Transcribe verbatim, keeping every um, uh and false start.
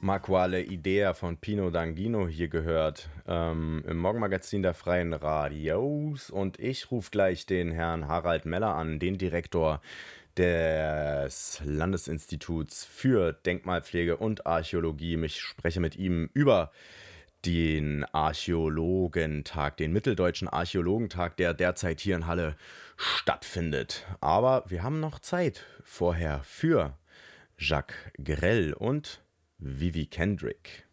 Ma quale Idea von Pino D'Angino hier gehört, ähm, im Morgenmagazin der Freien Radios. Und ich rufe gleich den Herrn Harald Meller an, den Direktor des Landesinstituts für Denkmalpflege und Archäologie. Ich spreche mit ihm über den Archäologentag, den Mitteldeutschen Archäologentag, der derzeit hier in Halle stattfindet. Aber wir haben noch Zeit vorher für Jacques Grell und Vivi Kendrick.